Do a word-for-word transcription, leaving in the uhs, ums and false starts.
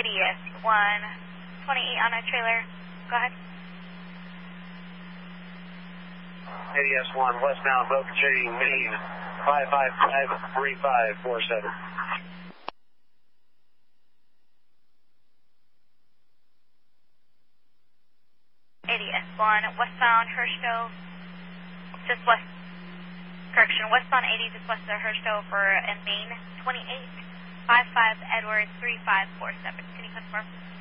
A D S one twenty-eight on a trailer. Go ahead. A D S one westbound Boca Trading Main five five five three five four seven. A D S one westbound Hirschville, just west, correction, westbound eighty just west of Hirschville for a Main twenty-eight five five Edwards three five four seven. Can you confirm?